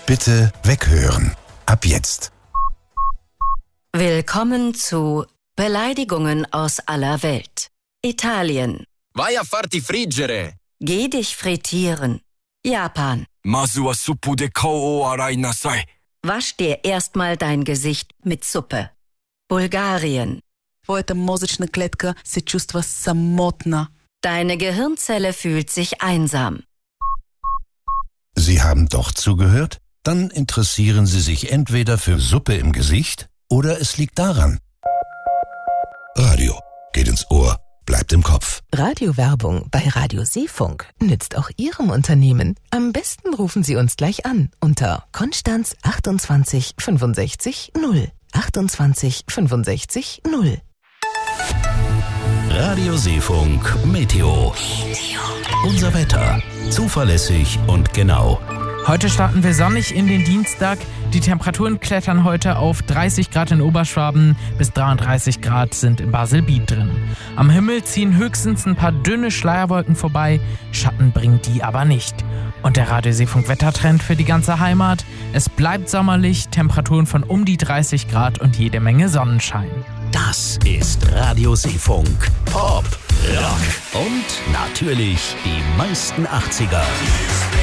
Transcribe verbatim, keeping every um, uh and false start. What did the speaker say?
Bitte weghören. Ab jetzt. Willkommen zu Beleidigungen aus aller Welt. Italien. Vai a farti friggere. Geh dich frittieren. Japan. Mazu wa suppu de kao o arai nasai. Wasch dir erstmal dein Gesicht mit Suppe. Bulgarien. Твоята мозъчна клетка се чувства самотна. Deine Gehirnzelle fühlt sich einsam. Sie haben doch zugehört? Dann interessieren Sie sich entweder für Suppe im Gesicht oder es liegt daran. Radio geht ins Ohr, bleibt im Kopf. Radiowerbung bei Radio Seefunk nützt auch Ihrem Unternehmen. Am besten rufen Sie uns gleich an unter Konstanz achtundzwanzig fünfundsechzig null. achtundzwanzig fünfundsechzig null. Radio Seefunk Meteo. Unser Wetter. Zuverlässig und genau. Heute starten wir sonnig in den Dienstag. Die Temperaturen klettern heute auf dreißig Grad in Oberschwaben, bis dreiunddreißig Grad sind in Basel-Biet drin. Am Himmel ziehen höchstens ein paar dünne Schleierwolken vorbei, Schatten bringen die aber nicht. Und der Radio Seefunk Wettertrend für die ganze Heimat: Es bleibt sommerlich, Temperaturen von um die dreißig Grad und jede Menge Sonnenschein. Das ist Radio Seefunk. Pop, Rock und natürlich die meisten achtziger.